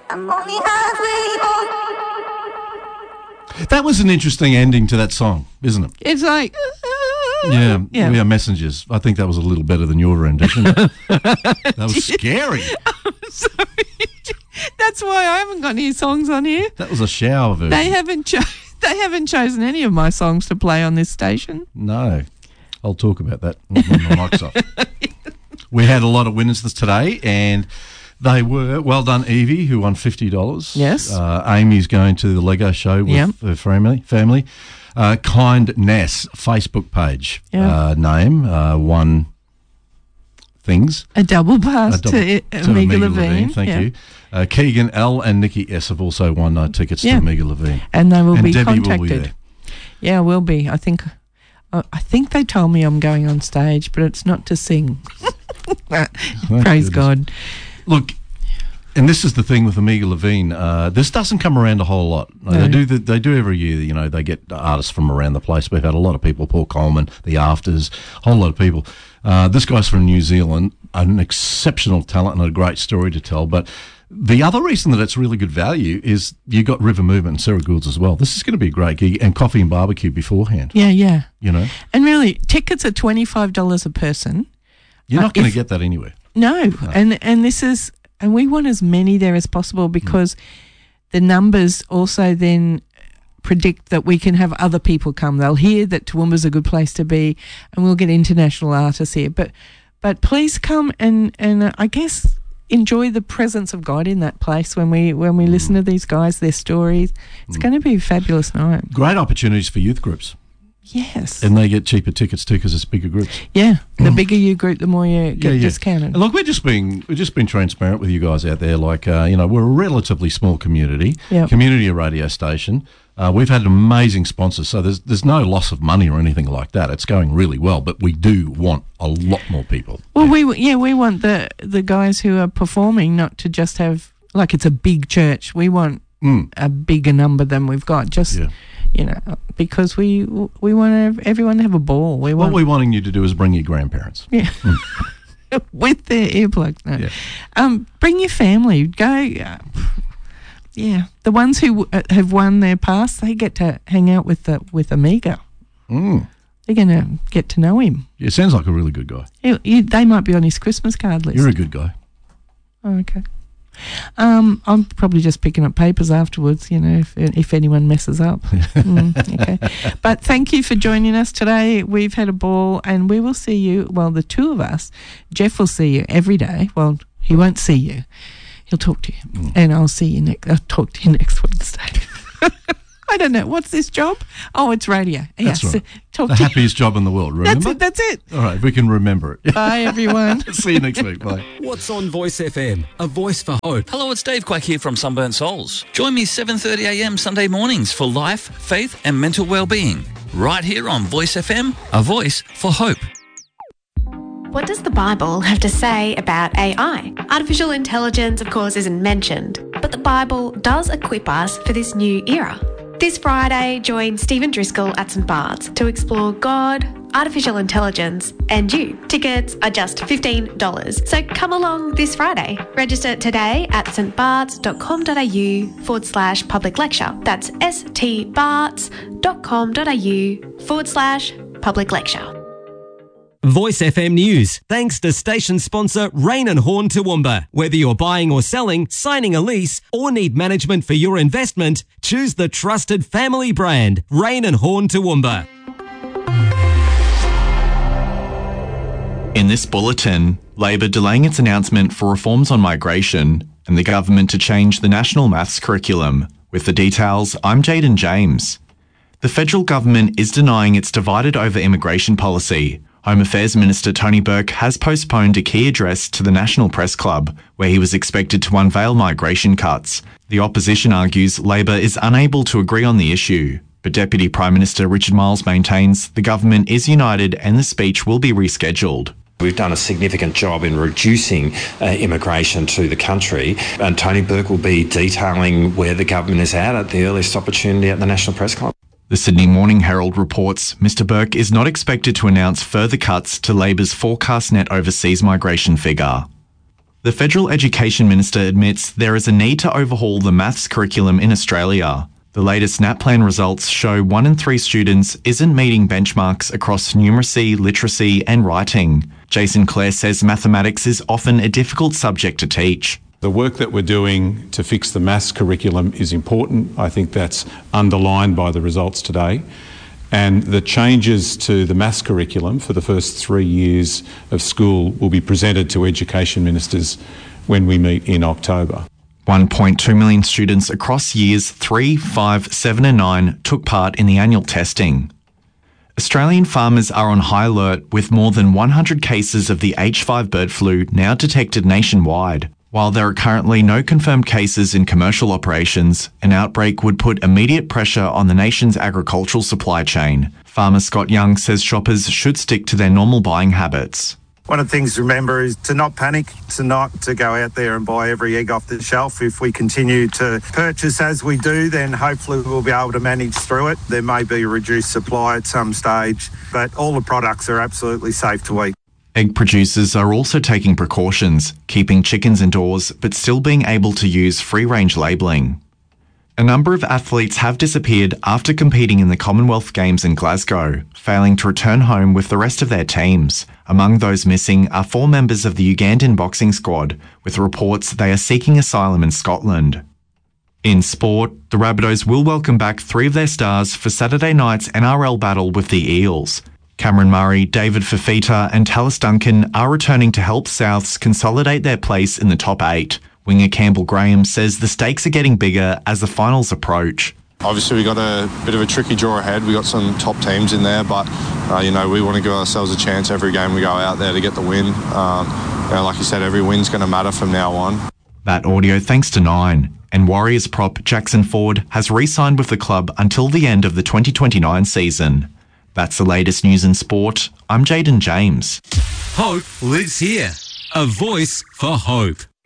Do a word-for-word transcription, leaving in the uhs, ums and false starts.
I'm only halfway home. That was an interesting ending to that song, isn't it? It's like... Yeah, Yeah. we are messengers. I think that was a little better than your rendition. That was scary. I'm sorry. That's why I haven't got any songs on here. That was a shower version. They haven't cho- they haven't chosen any of my songs to play on this station. No. I'll talk about that when my mic's off. We had a lot of winners this today, and they were, well done, Evie, who won fifty dollars. Yes. Uh, Amy's going to the Lego show with Yep. her family. family. Uh, Kind Ness, Facebook page Yeah. uh, name, uh, won things. A double pass A double- to, to uh, Omega Levine. Thank yeah. you. Uh, Keegan L and Nikki S have also won uh, tickets Yeah. to Omega Levine. And they will and be Debbie contacted. will be there. Yeah, will be. I think uh, I think they told me I'm going on stage, but it's not to sing. Praise goodness. God. Look, and this is the thing with Omega Levine. Uh, this doesn't come around a whole lot. No. They do. The, they do every year. You know, they get artists from around the place. We've had a lot of people. Paul Coleman, the Afters, a whole lot of people. Uh, this guy's from New Zealand, an exceptional talent and a great story to tell. But the other reason that it's really good value is you got River Movement and Sarah Goulds as well. This is going to be a great gig, and coffee and barbecue beforehand. Yeah, yeah. You know, And really, tickets are twenty-five dollars a person. you're Uh, not going to if- get that anywhere. No, and and this is and we want as many there as possible because the numbers also then predict that we can have other people come. They'll hear that Toowoomba's a good place to be, and we'll get international artists here. But but please come and and uh, I guess enjoy the presence of God in that place when we when we listen to these guys, their stories. It's going to be a fabulous night. Great opportunities for youth groups, Yes. and they get cheaper tickets too because it's bigger groups. yeah. The bigger you group, the more you get discounted. And look, we're just being we're just being transparent with you guys out there. Like, uh, you know, we're a relatively small community, Yep. community radio station. Uh, we've had amazing sponsors, so there's there's no loss of money or anything like that. It's going really well, but we do want a lot more people. Well, we yeah we want the the guys who are performing not to just have like it's a big church. We want Mm. a bigger number than we've got. Just Yeah. you know because we we want everyone to have a ball. We What want we're wanting you to do is bring your grandparents. yeah with their earplugs. No. Yeah. Um, bring your family. Go. Uh, yeah, the ones who uh, have won their pass, they get to hang out with the with Omega. Mm. They're going to get to know him. Yeah, sounds like a really good guy. He, he, they might be on his Christmas card list. You're a good guy. Oh, okay. Um, I'm probably just picking up papers afterwards, you know, if if anyone messes up. mm, okay. But thank you for joining us today. We've had a ball, and we will see you, well, the two of us, Jeff will see you every day. Well, he won't see you. He'll talk to you. Mm. And I'll see you next, I'll talk to you next Wednesday. I don't know. What's this job? Oh, it's radio. That's yes. right. Talk The to happiest job in the world, you. That's remember? it. That's it. All right, if we can remember it. Bye, everyone. See you next week. Bye. What's on Voice F M? A voice for hope. Hello, it's Dave Quack here from Sunburnt Souls. Join me seven thirty a m Sunday mornings for life, faith and mental well-being. Right here on Voice F M, a voice for hope. What does the Bible have to say about A I? Artificial intelligence, of course, isn't mentioned, but the Bible does equip us for this new era. This Friday, join Stephen Driscoll at St Bart's to explore God, artificial intelligence, and you. Tickets are just fifteen dollars, so come along this Friday. Register today at stbarts.com.au forward slash public lecture. That's stbarts.com.au forward slash public lecture. Voice F M News, thanks to station sponsor Rain and Horn Toowoomba. Whether you're buying or selling, signing a lease, or need management for your investment, choose the trusted family brand, Rain and Horn Toowoomba. In this bulletin, Labor delaying its announcement for reforms on migration and the government to change the national maths curriculum. With the details, I'm Jaden James. The federal government is denying its divided over immigration policy. Home Affairs Minister Tony Burke has postponed a key address to the National Press Club, where he was expected to unveil migration cuts. The opposition argues Labor is unable to agree on the issue, but Deputy Prime Minister Richard Marles maintains the government is united and the speech will be rescheduled. We've done a significant job in reducing uh, immigration to the country, and Tony Burke will be detailing where the government is at at the earliest opportunity at the National Press Club. The Sydney Morning Herald reports Mister Burke is not expected to announce further cuts to Labor's forecast net overseas migration figure. The Federal Education Minister admits there is a need to overhaul the maths curriculum in Australia. The latest NAPLAN results show one in three students isn't meeting benchmarks across numeracy, literacy and writing. Jason Clare says mathematics is often a difficult subject to teach. The work that we're doing to fix the maths curriculum is important. I think that's underlined by the results today. And the changes to the maths curriculum for the first three years of school will be presented to education ministers when we meet in October. one point two million students across years three, five, seven and nine took part in the annual testing. Australian farmers are on high alert with more than one hundred cases of the H five bird flu now detected nationwide. While there are currently no confirmed cases in commercial operations, an outbreak would put immediate pressure on the nation's agricultural supply chain. Farmer Scott Young says shoppers should stick to their normal buying habits. One of the things to remember is to not panic, to not to go out there and buy every egg off the shelf. If we continue to purchase as we do, then hopefully we'll be able to manage through it. There may be a reduced supply at some stage, but all the products are absolutely safe to eat. Egg producers are also taking precautions, keeping chickens indoors but still being able to use free-range labelling. A number of athletes have disappeared after competing in the Commonwealth Games in Glasgow, failing to return home with the rest of their teams. Among those missing are four members of the Ugandan boxing squad, with reports they are seeking asylum in Scotland. In sport, the Rabbitohs will welcome back three of their stars for Saturday night's N R L battle with the Eels. Cameron Murray, David Fifita and Tallis Duncan are returning to help Souths consolidate their place in the top eight. Winger Campbell Graham says the stakes are getting bigger as the finals approach. Obviously, we got a bit of a tricky draw ahead. We got some top teams in there, but uh, you know we want to give ourselves a chance every game we go out there to get the win. Um, you know, like you said, every win's going to matter from now on. That audio thanks to Nine. And Warriors prop Jackson Ford has re-signed with the club until the end of the twenty twenty-nine season. That's the latest news in sport. I'm Jaden James. Hope lives here. A voice for hope.